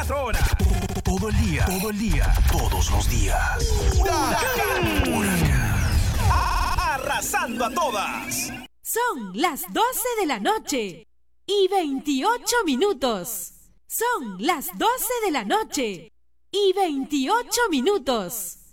24 horas. Todo el día, todos los días. Huracán. Arrasando a todas. Son las 12 de la noche y 28 minutos. Son las 12 de la noche y 28 minutos.